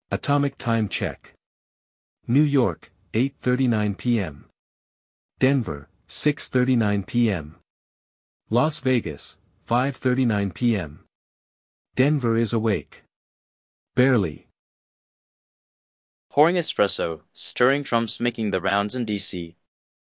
Atomic time check. New York, 8:39 p.m. Denver, 6:39 p.m. Las Vegas, 5:39 p.m. Denver is awake. Barely. Pouring espresso, stirring drums making the rounds in DC,